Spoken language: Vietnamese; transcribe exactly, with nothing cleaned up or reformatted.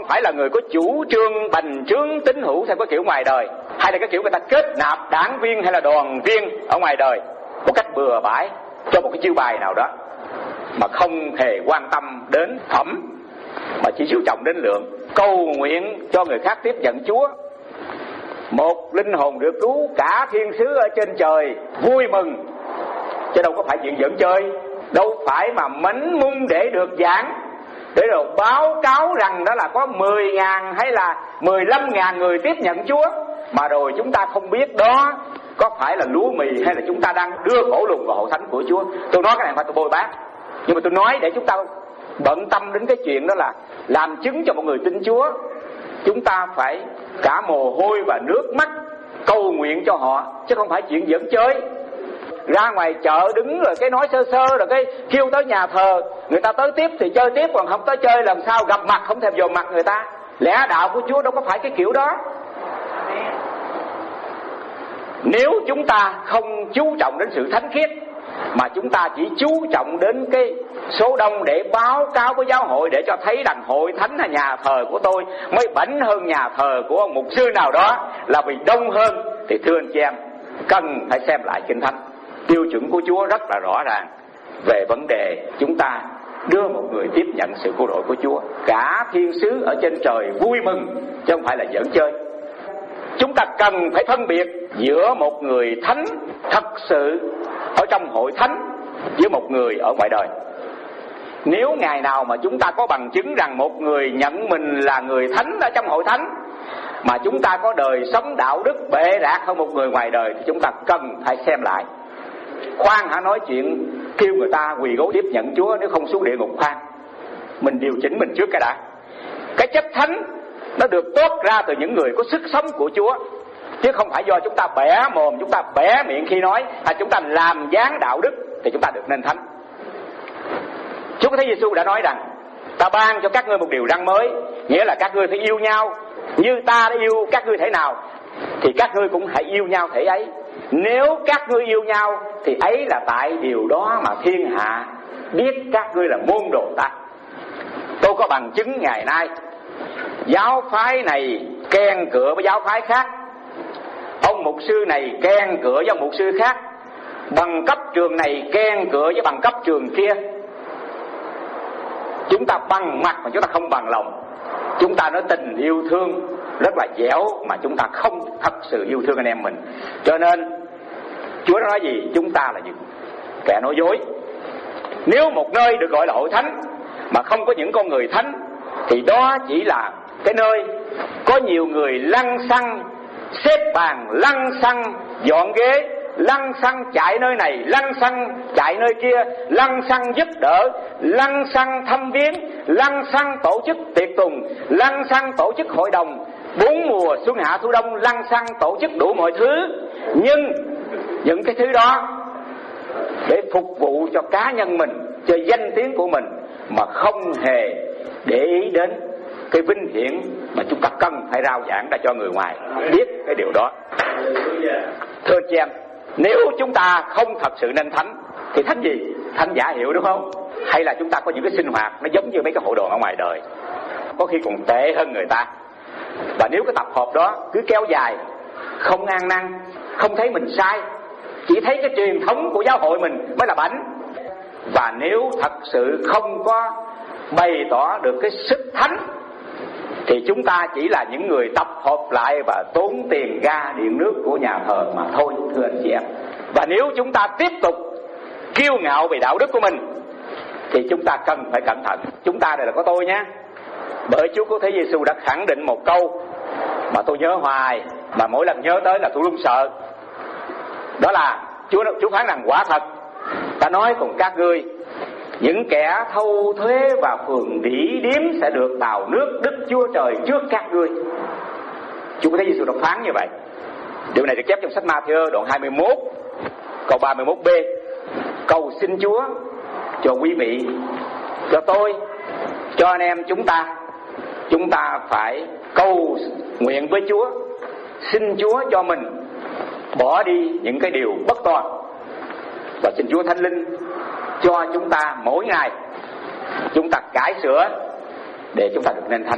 phải là người có chủ trương bành trướng tín hữu theo cái kiểu ngoài đời, hay là cái kiểu người ta kết nạp đảng viên hay là đoàn viên ở ngoài đời một cách bừa bãi cho một cái chiêu bài nào đó, mà không hề quan tâm đến phẩm, mà chỉ chú trọng đến lượng, cầu nguyện cho người khác tiếp nhận Chúa. Một linh hồn được cứu, cả thiên sứ ở trên trời vui mừng, chứ đâu có phải chuyện giỡn chơi, đâu phải mà mánh mung để được giảng, để rồi báo cáo rằng đó là có mười ngàn hay là mười lăm ngàn người tiếp nhận Chúa, mà rồi chúng ta không biết đó có phải là lúa mì hay là chúng ta đang đưa khổ lùng vào hội thánh của Chúa. Tôi nói cái này phải tôi bôi bác, nhưng mà tôi nói để chúng ta bận tâm đến cái chuyện đó là làm chứng cho một người tin Chúa. Chúng ta phải cả mồ hôi và nước mắt cầu nguyện cho họ, chứ không phải chuyện giỡn chơi. Ra ngoài chợ đứng rồi cái nói sơ sơ rồi cái kêu tới nhà thờ, người ta tới tiếp thì chơi tiếp, còn không tới chơi làm sao gặp mặt không thèm dòm mặt người ta. Lẽ đạo của Chúa đâu có phải cái kiểu đó. Nếu chúng ta không chú trọng đến sự thánh khiết, mà chúng ta chỉ chú trọng đến cái số đông để báo cáo với giáo hội, để cho thấy rằng hội thánh là nhà thờ của tôi mới bảnh hơn nhà thờ của ông mục sư nào đó, là vì đông hơn, thì thưa anh chị em, cần phải xem lại Kinh Thánh. Tiêu chuẩn của Chúa rất là rõ ràng về vấn đề chúng ta đưa một người tiếp nhận sự cứu rỗi của Chúa. Cả thiên sứ ở trên trời vui mừng, chứ không phải là giỡn chơi. Chúng ta cần phải phân biệt giữa một người thánh thật sự ở trong hội thánh với một người ở ngoài đời. Nếu ngày nào mà chúng ta có bằng chứng rằng một người nhận mình là người thánh ở trong hội thánh, mà chúng ta có đời sống đạo đức bệ rạc hơn một người ngoài đời, thì chúng ta cần phải xem lại. Khoan hả nói chuyện kêu người ta quỳ gối tiếp nhận Chúa, nếu không xuống địa ngục khoan. Mình điều chỉnh mình trước cái đã. Cái chất thánh nó được tốt ra từ những người có sức sống của Chúa, chứ không phải do chúng ta bẻ mồm, chúng ta bẻ miệng khi nói, hay chúng ta làm dáng đạo đức thì chúng ta được nên thánh. Chúa Thánh Giêsu đã nói rằng ta ban cho các ngươi một điều răn mới, nghĩa là các ngươi phải yêu nhau như ta đã yêu các ngươi thể nào, thì các ngươi cũng hãy yêu nhau thể ấy. Nếu các ngươi yêu nhau thì ấy là tại điều đó mà thiên hạ biết các ngươi là môn đồ ta. Tôi có bằng chứng ngày nay, giáo phái này ken cựa với giáo phái khác, ông mục sư này ken cựa với ông mục sư khác, bằng cấp trường này ken cựa với bằng cấp trường kia. Chúng ta bằng mặt mà chúng ta không bằng lòng. Chúng ta nói tình yêu thương rất là dẻo, mà chúng ta không thật sự yêu thương anh em mình. Cho nên Chúa nói gì? Chúng ta là những kẻ nói dối. Nếu một nơi được gọi là hội thánh mà không có những con người thánh, thì đó chỉ là cái nơi có nhiều người lăng xăng xếp bàn, lăng xăng dọn ghế, lăng xăng chạy nơi này, lăng xăng chạy nơi kia, lăng xăng giúp đỡ, lăng xăng thăm viếng, lăng xăng tổ chức tiệc tùng, lăng xăng tổ chức hội đồng, bốn mùa xuân hạ thu đông, lăng xăng tổ chức đủ mọi thứ. Nhưng những cái thứ đó để phục vụ cho cá nhân mình, cho danh tiếng của mình, mà không hề để ý đến cái vinh hiển mà chúng ta cần phải rao giảng ra cho người ngoài biết cái điều đó. Thưa chị em, nếu chúng ta không thật sự nên thánh thì thánh gì? Thánh giả hiệu, đúng không? Hay là chúng ta có những cái sinh hoạt nó giống như mấy cái hội đoàn ở ngoài đời, có khi còn tệ hơn người ta. Và nếu cái tập hợp đó cứ kéo dài, không ăn năn, không thấy mình sai, chỉ thấy cái truyền thống của giáo hội mình mới là bảnh, và nếu thật sự không có bày tỏ được cái sức thánh, thì chúng ta chỉ là những người tập hợp lại và tốn tiền ga điện nước của nhà thờ mà thôi, thưa anh chị em. Và nếu chúng ta tiếp tục kiêu ngạo về đạo đức của mình thì chúng ta cần phải cẩn thận. Chúng ta đây là có tôi nhé, bởi Chúa Cứu Thế Giêsu đã khẳng định một câu mà tôi nhớ hoài, mà mỗi lần nhớ tới là tôi luôn sợ. Đó là Chúa Chúa phán rằng quả thật ta nói cùng các ngươi, những kẻ thâu thuế và phường đỉ điếm sẽ được vào nước Đức Chúa Trời trước các ngươi. Chúa Cứu Thế Giêsu đã phán như vậy. Điều này được chép trong sách Ma-thi-ơ đoạn hai mươi mốt câu ba mươi mốt b. Cầu xin Chúa cho quý vị, cho tôi, cho anh em chúng ta, chúng ta phải cầu nguyện với Chúa, xin Chúa cho mình bỏ đi những cái điều bất toàn, và xin Chúa Thánh Linh cho chúng ta mỗi ngày chúng ta cải sửa để chúng ta được nên thánh.